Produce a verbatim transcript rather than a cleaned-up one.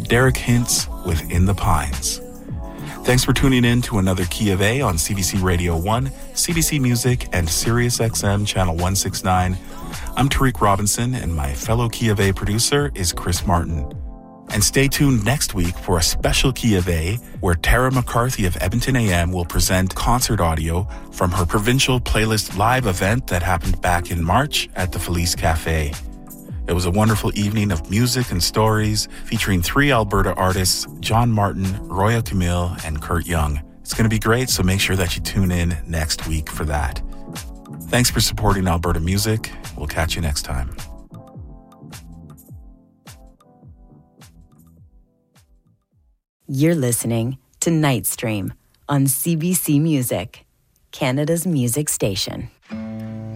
Derek Hintz with In the Pines. Thanks for tuning in to another Key of A on C B C Radio one, C B C Music, and Sirius X M Channel one sixty-nine. I'm Tariq Robinson, and my fellow Key of A producer is Chris Martin. And stay tuned next week for a special Key of A where Tara McCarthy of Edmonton A M will present concert audio from her Provincial Playlist live event that happened back in March at the Felice Cafe. It was a wonderful evening of music and stories featuring three Alberta artists, John Martin, Roya Camille, and Kurt Young. It's going to be great, so make sure that you tune in next week for that. Thanks for supporting Alberta music. We'll catch you next time. You're listening to Night Stream on C B C Music, Canada's music station.